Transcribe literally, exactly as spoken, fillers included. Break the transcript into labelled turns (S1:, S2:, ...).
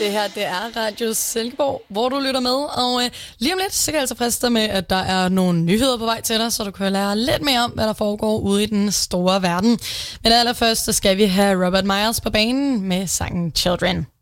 S1: Det her, det er Radio Silkeborg, hvor du lytter med. Og øh, lige om lidt, så kan jeg altså friste dig med, at der er nogle nyheder på vej til dig, så du kan lære lidt mere om, hvad der foregår ude i den store verden. Men allerførst, så skal vi have Robert Miles på banen med sangen Children.